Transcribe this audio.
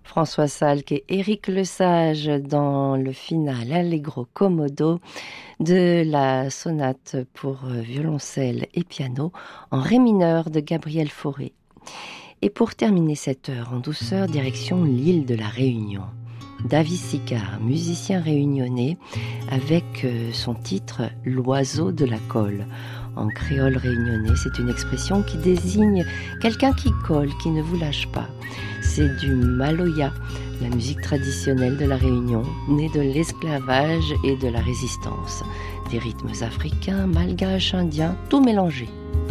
François Salk et Éric Lesage dans le final Allegro Commodo de la sonate pour violoncelle et piano en ré mineur de Gabriel Fauré. Et pour terminer cette heure en douceur, direction l'île de la Réunion. David Sicard, musicien réunionnais, avec son titre « L'oiseau de la colle ». En créole réunionnais, c'est une expression qui désigne quelqu'un qui colle, qui ne vous lâche pas. C'est du maloya, la musique traditionnelle de la Réunion, née de l'esclavage et de la résistance. Des rythmes africains, malgaches, indiens, tout mélangé.